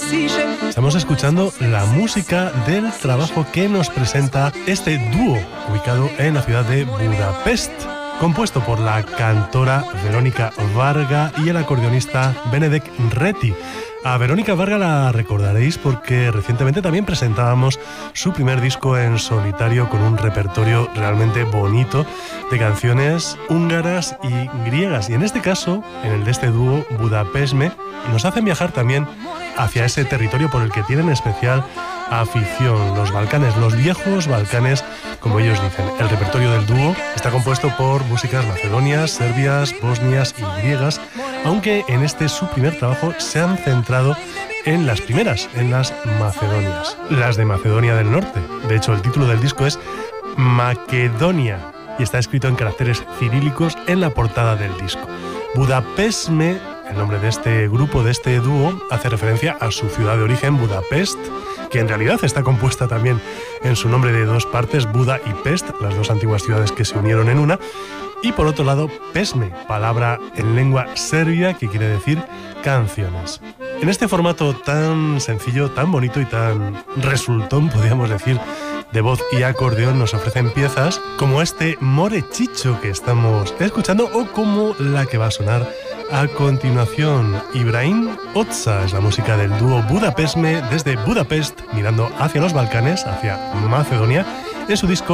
Estamos escuchando la música del trabajo que nos presenta este dúo ubicado en la ciudad de Budapest, compuesto por la cantora Verónica Varga y el acordeonista Benedek Reti. A Verónica Varga la recordaréis porque recientemente también presentábamos su primer disco en solitario con un repertorio realmente bonito de canciones húngaras y griegas. Y en este caso, en el de este dúo, Budapestme, nos hacen viajar también hacia ese territorio por el que tienen especial afición, los Balcanes, los viejos Balcanes, como ellos dicen. El repertorio del dúo está compuesto por músicas macedonias, serbias, bosnias y griegas, aunque en este su primer trabajo se han centrado en las primeras, en las macedonias, las de Macedonia del Norte. De hecho, el título del disco es Makedonia y está escrito en caracteres cirílicos en la portada del disco. Budapestme, el nombre de este grupo, de este dúo, hace referencia a su ciudad de origen, Budapest, que en realidad está compuesta también en su nombre de dos partes, Buda y Pest, las dos antiguas ciudades que se unieron en una. Y por otro lado, pesme, palabra en lengua serbia que quiere decir canciones. En este formato tan sencillo, tan bonito y tan resultón, podríamos decir, de voz y acordeón, nos ofrecen piezas como este More Chicho que estamos escuchando o como la que va a sonar a continuación. Ibrahim Otsa es la música del dúo Budapestme desde Budapest, mirando hacia los Balcanes, hacia Macedonia, en su disco